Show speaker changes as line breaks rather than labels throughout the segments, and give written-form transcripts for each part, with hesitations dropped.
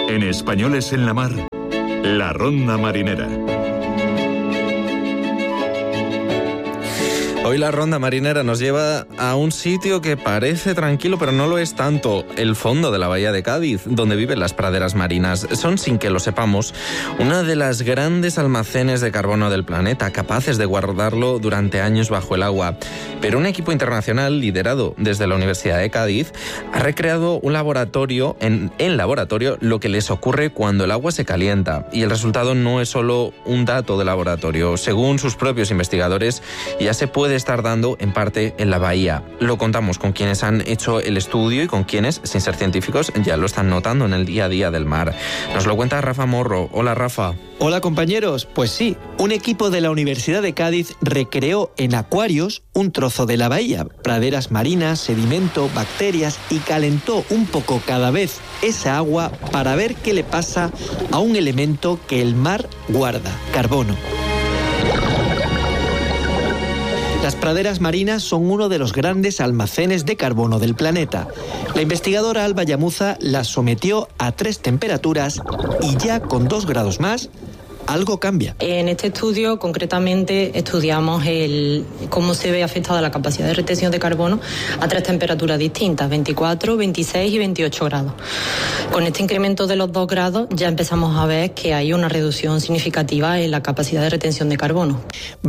En Españoles en la Mar, la ronda marinera.
Hoy la ronda marinera nos lleva a un sitio que parece tranquilo, pero no lo es tanto. El fondo de la bahía de Cádiz, donde viven las praderas marinas. Son, sin que lo sepamos, una de las grandes almacenes de carbono del planeta, capaces de guardarlo durante años bajo el agua. Pero un equipo internacional, liderado desde la Universidad de Cádiz, ha recreado un laboratorio, en laboratorio, lo que les ocurre cuando el agua se calienta. Y el resultado no es solo un dato de laboratorio. Según sus propios investigadores, ya se puede estar dando en parte en la bahía. Lo contamos con quienes han hecho el estudio y con quienes, sin ser científicos, ya lo están notando en el día a día del mar. Nos lo cuenta Rafa Morro. Hola, Rafa.
Hola, compañeros. Pues sí, un equipo de la Universidad de Cádiz recreó en acuarios un trozo de la bahía, praderas marinas, sedimento, bacterias, y calentó un poco cada vez esa agua para ver qué le pasa a un elemento que el mar guarda: carbono. Las praderas marinas son uno de los grandes almacenes de carbono del planeta. La investigadora Alba Llamuza las sometió a 3 temperaturas y ya con 2 grados más, algo cambia.
En este estudio, concretamente, estudiamos cómo se ve afectada la capacidad de retención de carbono a 3 temperaturas distintas: 24, 26 y 28 grados. Con este incremento de los 2 grados ya empezamos a ver que hay una reducción significativa en la capacidad de retención de carbono.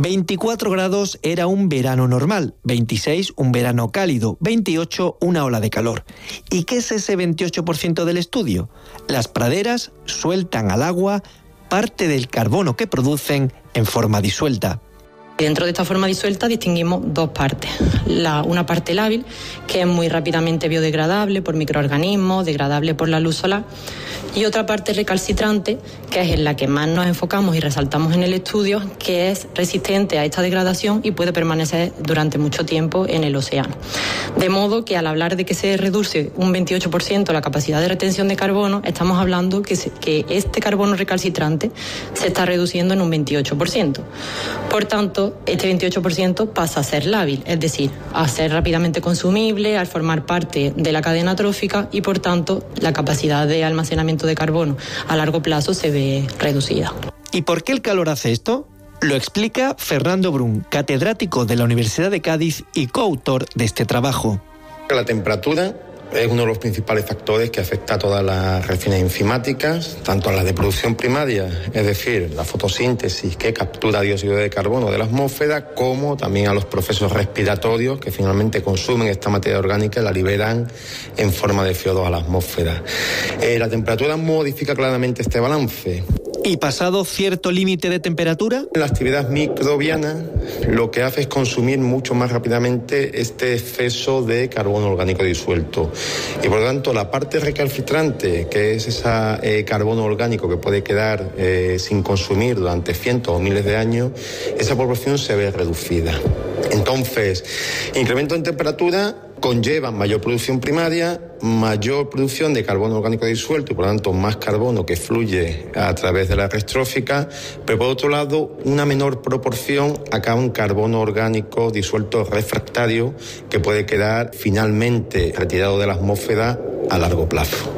24 grados era un verano normal, 26 un verano cálido, 28 una ola de calor. ¿Y qué es ese 28% del estudio? Las praderas sueltan al agua parte del carbono que producen en forma disuelta.
Dentro de esta forma disuelta distinguimos 2 partes. Una parte lábil, que es muy rápidamente biodegradable por microorganismos, degradable por la luz solar, y otra parte recalcitrante, que es en la que más nos enfocamos y resaltamos en el estudio, que es resistente a esta degradación y puede permanecer durante mucho tiempo en el océano. De modo que al hablar de que se reduce un 28% la capacidad de retención de carbono, estamos hablando que este carbono recalcitrante se está reduciendo en un 28%. Por tanto, este 28% pasa a ser lábil, es decir, a ser rápidamente consumible, al formar parte de la cadena trófica, y por tanto la capacidad de almacenamiento de carbono a largo plazo se ve reducida.
¿Y por qué el calor hace esto? Lo explica Fernando Brun, catedrático de la Universidad de Cádiz y coautor de este trabajo.
La temperatura es uno de los principales factores que afecta a todas las reacciones enzimáticas, tanto a las de producción primaria, es decir, la fotosíntesis que captura dióxido de carbono de la atmósfera, como también a los procesos respiratorios que finalmente consumen esta materia orgánica y la liberan en forma de CO2 a la atmósfera. La temperatura modifica claramente este balance.
¿Y pasado cierto límite de temperatura?
La actividad microbiana lo que hace es consumir mucho más rápidamente este exceso de carbono orgánico disuelto. Y por lo tanto, la parte recalcitrante, que es ese carbono orgánico que puede quedar sin consumir durante cientos o miles de años, esa proporción se ve reducida. Entonces, incremento en temperatura conlleva mayor producción primaria, mayor producción de carbono orgánico disuelto y por lo tanto más carbono que fluye a través de la red trófica, pero por otro lado una menor proporción acaba un carbono orgánico disuelto refractario que puede quedar finalmente retirado de la atmósfera a largo plazo.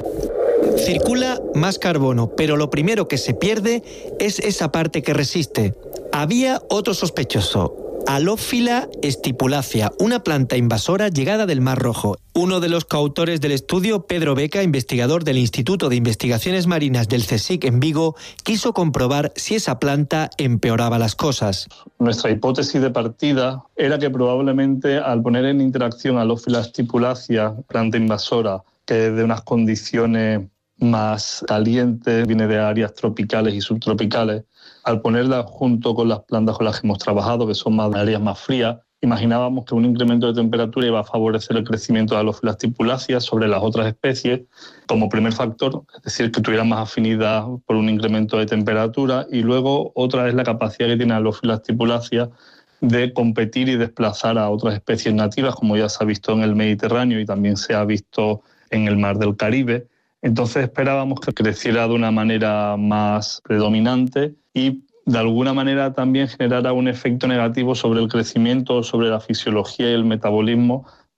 Circula más carbono, pero lo primero que se pierde es esa parte que resiste. Había otro sospechoso: Halophila stipulacea, una planta invasora llegada del Mar Rojo. Uno de los coautores del estudio, Pedro Beca, investigador del Instituto de Investigaciones Marinas del CSIC en Vigo, quiso comprobar si esa planta empeoraba las cosas.
Nuestra hipótesis de partida era que probablemente al poner en interacción Halophila stipulacea, planta invasora, que es de unas condiciones más calientes, viene de áreas tropicales y subtropicales, al ponerla junto con las plantas con las que hemos trabajado, que son más áreas más frías, imaginábamos que un incremento de temperatura iba a favorecer el crecimiento de Halophila stipulacea sobre las otras especies como primer factor, es decir, que tuvieran más afinidad por un incremento de temperatura, y luego otra es la capacidad que tiene Halophila stipulacea de competir y desplazar a otras especies nativas, como ya se ha visto en el Mediterráneo y también se ha visto en el Mar del Caribe. Entonces esperábamos que creciera de una manera más predominante y de alguna manera también generara un efecto negativo sobre el crecimiento, sobre la fisiología y el metabolismo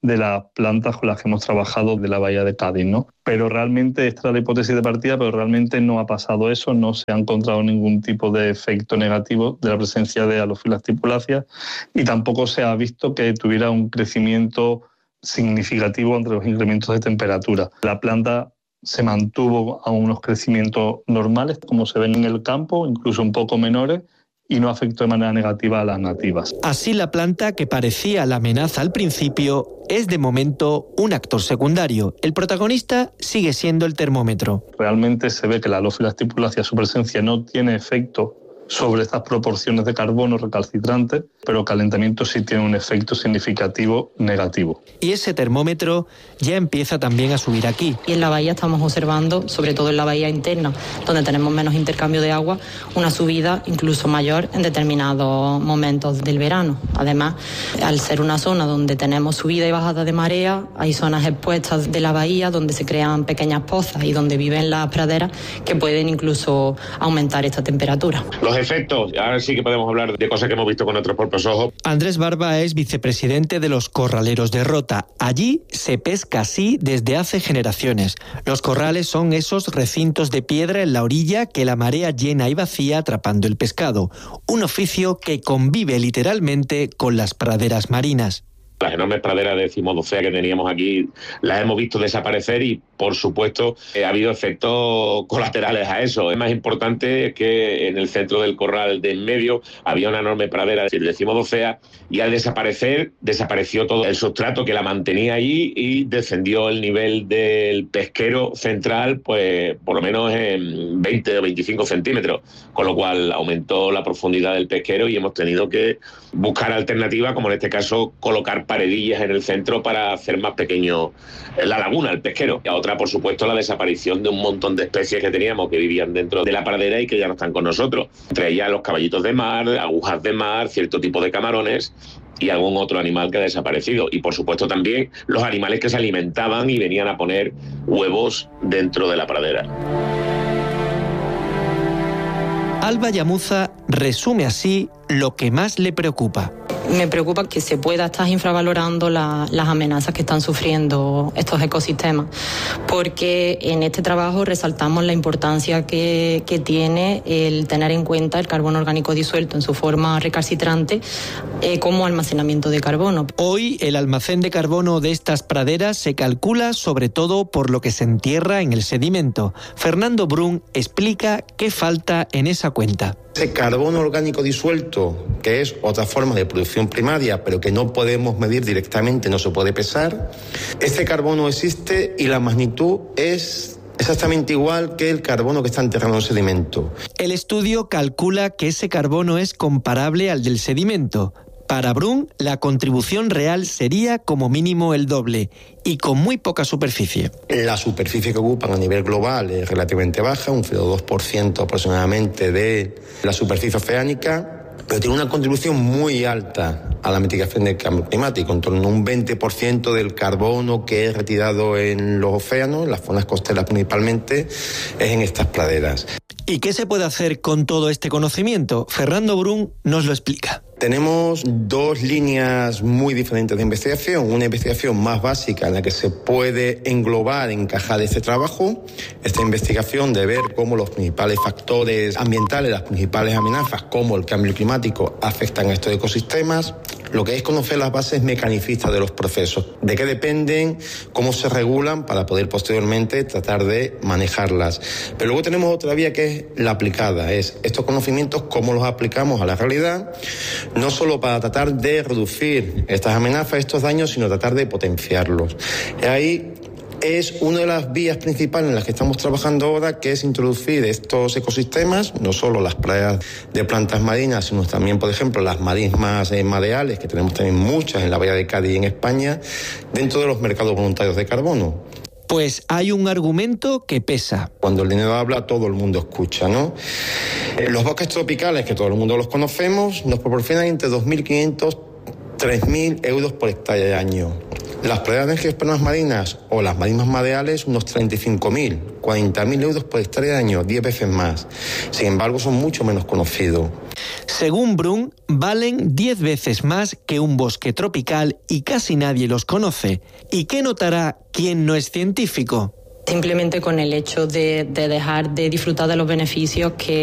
de las plantas con las que hemos trabajado de la bahía de Cádiz, ¿no? Pero realmente, esta es la hipótesis de partida, pero realmente no ha pasado eso, no se ha encontrado ningún tipo de efecto negativo de la presencia de Halophila stipulacia y tampoco se ha visto que tuviera un crecimiento significativo entre los incrementos de temperatura. La planta se mantuvo a unos crecimientos normales, como se ven en el campo, incluso un poco menores, y no afectó de manera negativa a las nativas.
Así, la planta, que parecía la amenaza al principio, es de momento un actor secundario. El protagonista sigue siendo el termómetro.
Realmente se ve que la Halophila stipulacia, su presencia no tiene efecto sobre estas proporciones de carbono recalcitrante, pero el calentamiento sí tiene un efecto significativo negativo.
Y ese termómetro ya empieza también a subir aquí.
Y en la bahía estamos observando, sobre todo en la bahía interna, donde tenemos menos intercambio de agua, una subida incluso mayor en determinados momentos del verano. Además, al ser una zona donde tenemos subida y bajada de marea, hay zonas expuestas de la bahía donde se crean pequeñas pozas y donde viven las praderas que pueden incluso aumentar esta temperatura.
Los efectos, ahora sí que podemos hablar de cosas que hemos visto con nuestros propios ojos.
Andrés Barba es vicepresidente de los Corraleros de Rota. Allí se pesca así desde hace generaciones. Los corrales son esos recintos de piedra en la orilla que la marea llena y vacía atrapando el pescado. Un oficio que convive literalmente con las praderas marinas.
Las enormes praderas de cimodocea que teníamos aquí las hemos visto desaparecer y, por supuesto, ha habido efectos colaterales a eso. Es más importante que en el centro del corral de en medio había una enorme pradera de cimodocea y al desaparecer, desapareció todo el sustrato que la mantenía allí y descendió el nivel del pesquero central, pues por lo menos en 20 o 25 centímetros, con lo cual aumentó la profundidad del pesquero y hemos tenido que buscar alternativas, como en este caso colocar paredillas en el centro para hacer más pequeño la laguna, el pesquero. Y a otra, por supuesto, la desaparición de un montón de especies que teníamos que vivían dentro de la pradera y que ya no están con nosotros. Entre ellas los caballitos de mar, agujas de mar, cierto tipo de camarones y algún otro animal que ha desaparecido. Y, por supuesto, también los animales que se alimentaban y venían a poner huevos dentro de la pradera.
Alba Llamuza resume así lo que más le preocupa.
Me preocupa que se pueda estar infravalorando las amenazas que están sufriendo estos ecosistemas, porque en este trabajo resaltamos la importancia que tiene el tener en cuenta el carbono orgánico disuelto en su forma recalcitrante como almacenamiento de carbono.
Hoy el almacén de carbono de estas praderas se calcula sobre todo por lo que se entierra en el sedimento. Fernando Brun explica qué falta en esa cuenta.
Ese carbono orgánico disuelto, que es otra forma de producción primaria, pero que no podemos medir directamente, no se puede pesar, este carbono existe y la magnitud es exactamente igual que el carbono que está enterrado en el sedimento.
El estudio calcula que ese carbono es comparable al del sedimento. Para Brun, la contribución real sería como mínimo el doble y con muy poca superficie.
La superficie que ocupan a nivel global es relativamente baja, un 0,2% aproximadamente de la superficie oceánica, pero tiene una contribución muy alta a la mitigación del cambio climático, en torno a un 20% del carbono que es retirado en los océanos, en las zonas costeras principalmente, es en estas praderas.
¿Y qué se puede hacer con todo este conocimiento? Fernando Brun nos lo explica.
Tenemos dos líneas muy diferentes de investigación. Una investigación más básica en la que se puede englobar, encajar este trabajo. Esta investigación de ver cómo los principales factores ambientales, las principales amenazas, como el cambio climático, afectan a estos ecosistemas. Lo que es conocer las bases mecanicistas de los procesos, de qué dependen, cómo se regulan para poder posteriormente tratar de manejarlas. Pero luego tenemos otra vía que es la aplicada, es estos conocimientos, cómo los aplicamos a la realidad, no solo para tratar de reducir estas amenazas, estos daños, sino tratar de potenciarlos. Y ahí es una de las vías principales en las que estamos trabajando ahora, que es introducir estos ecosistemas, no solo las praderas de plantas marinas, sino también, por ejemplo, las marismas mareales, que tenemos también muchas en la bahía de Cádiz y en España, dentro de los mercados voluntarios de carbono.
Pues hay un argumento que pesa.
Cuando el dinero habla, todo el mundo escucha, ¿no? Los bosques tropicales, que todo el mundo los conocemos, nos proporcionan entre 2.500 3.000 euros por hectárea de año. Las praderas de angiospermas marinas o las marismas mareales, unos 35.000, 40.000 euros por hectárea de año, 10 veces más. Sin embargo, son mucho menos conocidos.
Según Brun, valen 10 veces más que un bosque tropical y casi nadie los conoce. ¿Y qué notará quien no es científico?
Simplemente con el hecho de dejar de disfrutar de los beneficios que